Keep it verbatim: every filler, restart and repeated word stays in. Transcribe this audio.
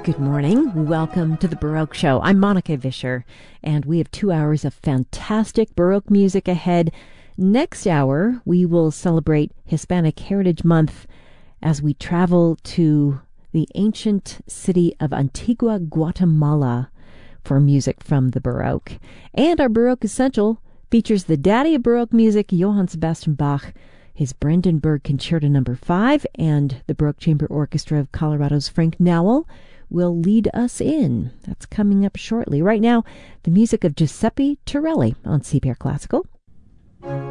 Good morning. Welcome to the Baroque Show. I'm Monica Vischer, and we have two hours of fantastic Baroque music ahead. Next hour, we will celebrate Hispanic Heritage Month as we travel to the ancient city of Antigua, Guatemala for music from the Baroque. And our Baroque Essential features the daddy of Baroque music, Johann Sebastian Bach, his Brandenburg Concerto Number five, and the Baroque Chamber Orchestra of Colorado's Frank Nowell will lead us in. That's coming up shortly. Right now, the music of Giuseppe Torelli on C P R Classical.